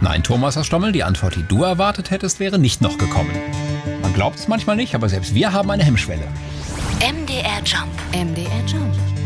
Nein, Thomas aus Stommel, die Antwort, die du erwartet hättest, wäre nicht noch gekommen. Man glaubt es manchmal nicht, aber selbst wir haben eine Hemmschwelle. MDR Jump. MDR Jump.